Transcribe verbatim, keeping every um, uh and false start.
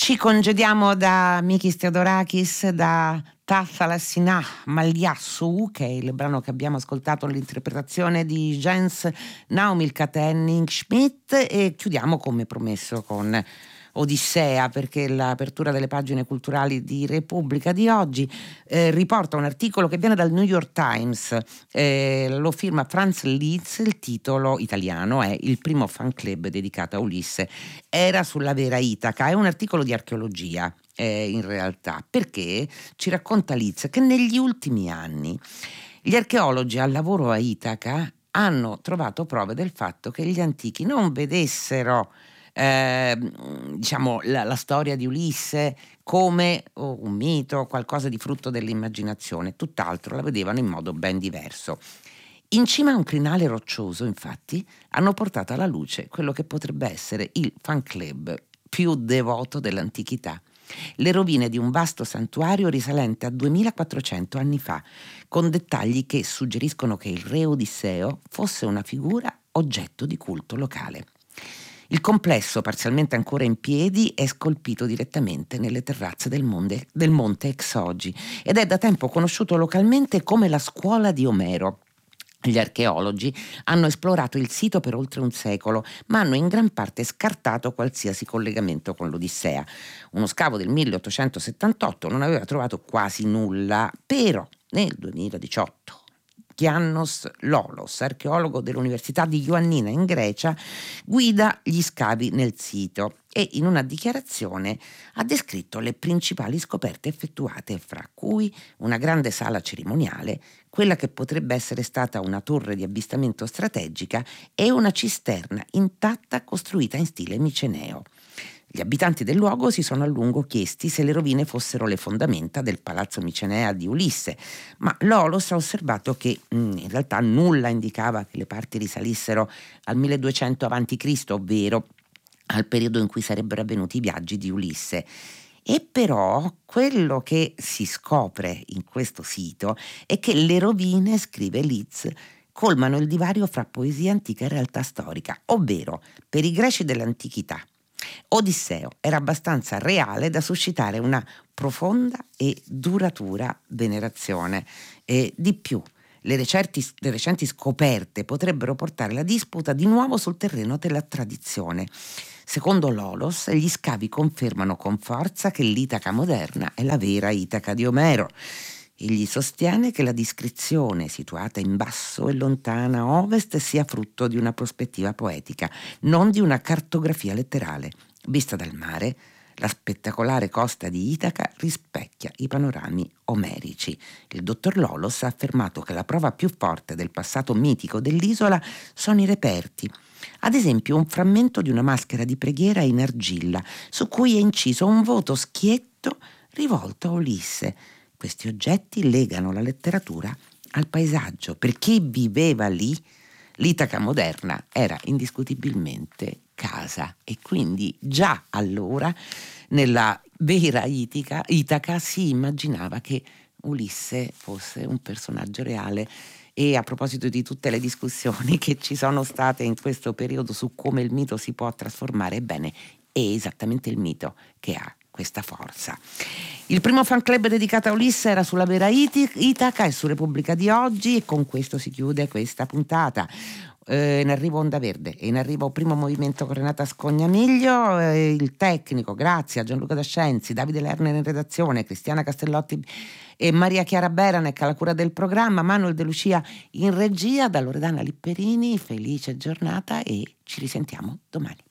Ci congediamo da Mikis Theodorakis, da Tathalassinah Maliassu, che è il brano che abbiamo ascoltato nell'interpretazione di Jens Naumilka Henning Schmidt, e chiudiamo come promesso con Odissea, perché l'apertura delle pagine culturali di Repubblica di oggi eh, riporta un articolo che viene dal New York Times, eh, lo firma Franz Liszt, il titolo italiano è "Il primo fan club dedicato a Ulisse era sulla vera Itaca". È un articolo di archeologia, eh, in realtà, perché ci racconta Liszt che negli ultimi anni gli archeologi al lavoro a Itaca hanno trovato prove del fatto che gli antichi non vedessero Eh, diciamo la, la storia di Ulisse come oh, un mito, qualcosa di frutto dell'immaginazione, tutt'altro, la vedevano in modo ben diverso. In cima a un crinale roccioso, infatti, hanno portato alla luce quello che potrebbe essere il fan club più devoto dell'antichità. Le rovine di un vasto santuario risalente a duemilaquattrocento anni fa, con dettagli che suggeriscono che il re Odisseo fosse una figura oggetto di culto locale. Il complesso, parzialmente ancora in piedi, è scolpito direttamente nelle terrazze del, monde, del monte Exogi ed è da tempo conosciuto localmente come la scuola di Omero. Gli archeologi hanno esplorato il sito per oltre un secolo, ma hanno in gran parte scartato qualsiasi collegamento con l'Odissea. Uno scavo del milleottocentosettantotto non aveva trovato quasi nulla, però nel duemiladiciotto Giannos Lolos, archeologo dell'Università di Ioannina in Grecia, guida gli scavi nel sito e in una dichiarazione ha descritto le principali scoperte effettuate, fra cui una grande sala cerimoniale, quella che potrebbe essere stata una torre di avvistamento strategica e una cisterna intatta costruita in stile miceneo. Gli abitanti del luogo si sono a lungo chiesti se le rovine fossero le fondamenta del palazzo Micenea di Ulisse, ma Lolos ha osservato che mh, in realtà nulla indicava che le parti risalissero al milleduecento avanti Cristo, ovvero al periodo in cui sarebbero avvenuti i viaggi di Ulisse. E però quello che si scopre in questo sito è che le rovine, scrive Liszt, colmano il divario fra poesia antica e realtà storica, ovvero per i greci dell'antichità Odisseo era abbastanza reale da suscitare una profonda e duratura venerazione. E di più, le recenti, le recenti scoperte potrebbero portare la disputa di nuovo sul terreno della tradizione. Secondo Lolos, gli scavi confermano con forza che l'Itaca moderna è la vera Itaca di Omero. Egli sostiene che la descrizione, situata in basso e lontana a ovest, sia frutto di una prospettiva poetica, non di una cartografia letterale. Vista dal mare, la spettacolare costa di Itaca rispecchia i panorami omerici. Il dottor Lolos ha affermato che la prova più forte del passato mitico dell'isola sono i reperti. Ad esempio, un frammento di una maschera di preghiera in argilla, su cui è inciso un voto schietto rivolto a Ulisse. Questi oggetti legano la letteratura al paesaggio. Per chi viveva lì, l'Itaca moderna era indiscutibilmente casa, e quindi già allora nella vera Itica, Itaca si immaginava che Ulisse fosse un personaggio reale. E a proposito di tutte le discussioni che ci sono state in questo periodo su come il mito si può trasformare, ebbene, è esattamente il mito che ha questa forza. Il primo fan club dedicato a Ulisse era sulla vera Itaca e su Repubblica di oggi, e con questo si chiude questa puntata. Eh, in arrivo Onda Verde e in arrivo Primo Movimento con Renata Scognamiglio, eh, il tecnico grazie a Gianluca Dascenzi, Davide Lerner in redazione, Cristiana Castellotti e Maria Chiara Beranec alla cura del programma, Manuel De Lucia in regia. Da Loredana Lipperini, felice giornata e ci risentiamo domani.